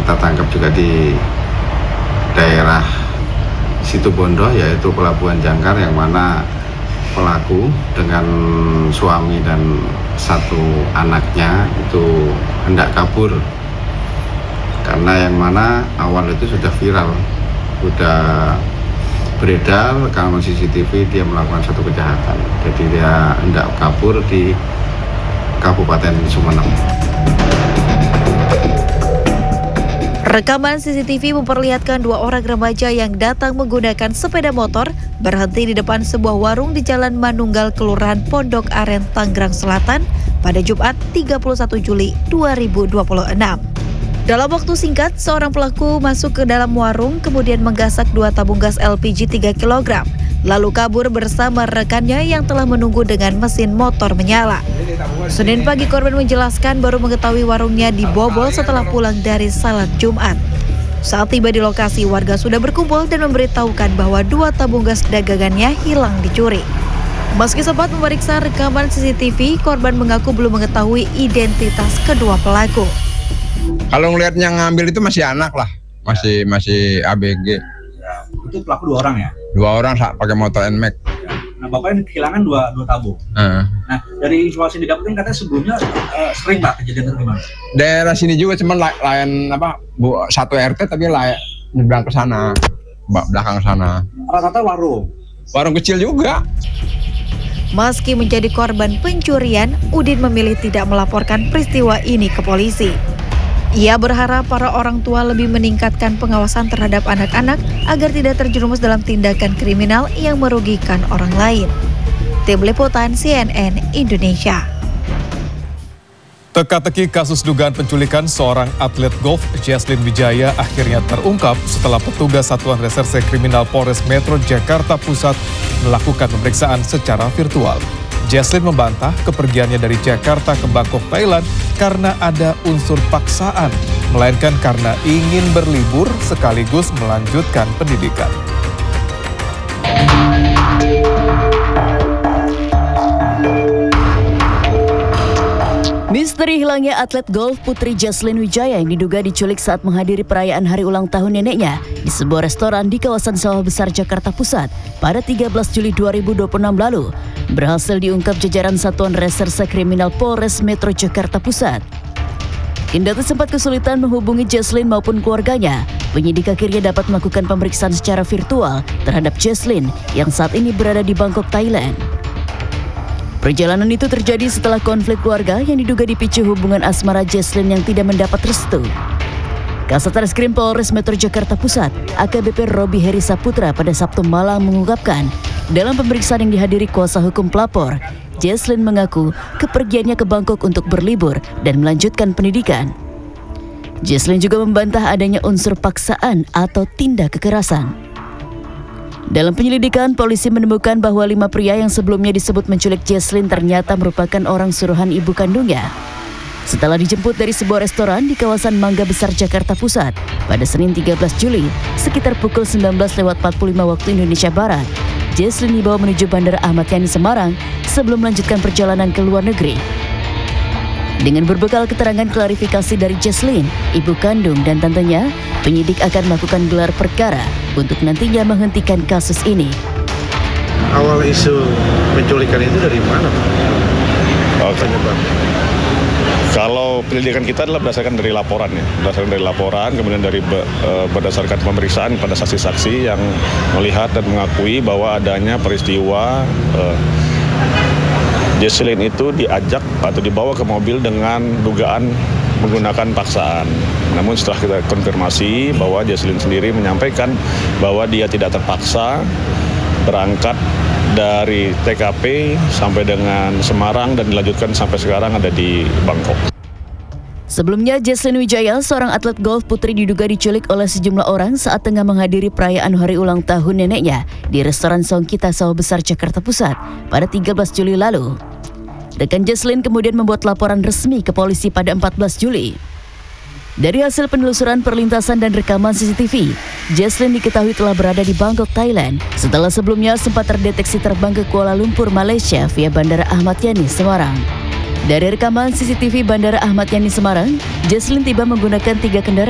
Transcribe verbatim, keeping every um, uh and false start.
kita tangkap juga di daerah Situbondo, yaitu Pelabuhan Jangkar, yang mana pelaku dengan suami dan satu anaknya itu hendak kabur, karena yang mana awal itu sudah viral, sudah beredar rekaman C C T V dia melakukan satu kejahatan. Jadi dia hendak kabur di Kabupaten Sumeneb. Rekaman C C T V memperlihatkan dua orang remaja yang datang menggunakan sepeda motor berhenti di depan sebuah warung di Jalan Manunggal, Kelurahan Pondok Aren, Tangerang Selatan pada Jumat tiga puluh satu Juli dua ribu dua puluh enam. Dalam waktu singkat, seorang pelaku masuk ke dalam warung kemudian menggasak dua tabung gas L P G tiga kilogram, lalu kabur bersama rekannya yang telah menunggu dengan mesin motor menyala. Senin pagi, korban menjelaskan baru mengetahui warungnya dibobol setelah pulang dari salat Jumat. Saat tiba di lokasi, warga sudah berkumpul dan memberitahukan bahwa dua tabung gas dagangannya hilang dicuri. Meski sempat memeriksa rekaman C C T V, korban mengaku belum mengetahui identitas kedua pelaku. Kalau ngelihatnya ngambil itu masih anak lah, masih masih A B G. Ya, itu pelaku dua orang ya? Dua orang pakai motor N M A X. Ya. Nah, bapaknya kehilangan dua dua tabung. Uh. Nah, dari informasi yang didapetin katanya sebelumnya uh, sering Pak kejadian itu gimana? Daerah sini juga, cuman layan apa bu satu R T tapi layak nyebrang ke sana, belakang sana. Rata-rata warung. Warung kecil juga. Meski menjadi korban pencurian, Udin memilih tidak melaporkan peristiwa ini ke polisi. Ia berharap para orang tua lebih meningkatkan pengawasan terhadap anak-anak agar tidak terjerumus dalam tindakan kriminal yang merugikan orang lain. Tim Liputan C N N Indonesia. Teka-teki kasus dugaan penculikan seorang atlet golf, Jesslyn Wijaya, akhirnya terungkap setelah petugas Satuan Reserse Kriminal Polres Metro Jakarta Pusat melakukan pemeriksaan secara virtual. Jesslyn membantah kepergiannya dari Jakarta ke Bangkok, Thailand karena ada unsur paksaan, melainkan karena ingin berlibur sekaligus melanjutkan pendidikan. Misteri hilangnya atlet golf putri Jesslyn Wijaya yang diduga diculik saat menghadiri perayaan hari ulang tahun neneknya di sebuah restoran di kawasan Sawah Besar, Jakarta Pusat pada tiga belas Juli dua ribu dua puluh enam lalu berhasil diungkap jajaran Satuan Reserse Kriminal Polres Metro Jakarta Pusat. Kendati sempat kesulitan menghubungi Jesslyn maupun keluarganya, penyidik akhirnya dapat melakukan pemeriksaan secara virtual terhadap Jesslyn yang saat ini berada di Bangkok, Thailand. Perjalanan itu terjadi setelah konflik keluarga yang diduga dipicu hubungan asmara Jesslyn yang tidak mendapat restu. Kasat Reskrim Polres Metro Jakarta Pusat, A K B P Robi Heri Saputra pada Sabtu malam mengungkapkan, dalam pemeriksaan yang dihadiri kuasa hukum pelapor, Jesslyn mengaku kepergiannya ke Bangkok untuk berlibur dan melanjutkan pendidikan. Jesslyn juga membantah adanya unsur paksaan atau tindak kekerasan. Dalam penyelidikan, polisi menemukan bahwa lima pria yang sebelumnya disebut menculik Jesslyn ternyata merupakan orang suruhan ibu kandungnya. Setelah dijemput dari sebuah restoran di kawasan Mangga Besar, Jakarta Pusat pada Senin tiga belas Juli sekitar pukul sembilan belas lewat empat puluh lima waktu Indonesia Barat, Jesslyn dibawa menuju Bandara Ahmad Yani Semarang sebelum melanjutkan perjalanan ke luar negeri. Dengan berbekal keterangan klarifikasi dari Jesslyn, ibu kandung dan tantenya, penyidik akan melakukan gelar perkara untuk nantinya menghentikan kasus ini. Awal isu penculikan itu dari mana, Pak? Oh, kalau penyelidikan kita adalah berdasarkan dari laporan ya, berdasarkan dari laporan, kemudian dari be, e, berdasarkan pemeriksaan pada saksi-saksi yang melihat dan mengakui bahwa adanya peristiwa e, Jesslyn itu diajak atau dibawa ke mobil dengan dugaan menggunakan paksaan. Namun setelah kita konfirmasi bahwa Jesslyn sendiri menyampaikan bahwa dia tidak terpaksa berangkat dari T K P sampai dengan Semarang dan dilanjutkan sampai sekarang ada di Bangkok. Sebelumnya, Jesslyn Wijaya, seorang atlet golf putri, diduga diculik oleh sejumlah orang saat tengah menghadiri perayaan hari ulang tahun neneknya di restoran Songkita Sawah Besar, Jakarta Pusat pada tiga belas Juli lalu. Rekan Jesslyn kemudian membuat laporan resmi ke polisi pada empat belas Juli. Dari hasil penelusuran perlintasan dan rekaman C C T V, Jesslyn diketahui telah berada di Bangkok, Thailand setelah sebelumnya sempat terdeteksi terbang ke Kuala Lumpur, Malaysia via Bandara Ahmad Yani, Semarang. Dari rekaman C C T V Bandara Ahmad Yani, Semarang, Jesslyn tiba menggunakan tiga kendaraan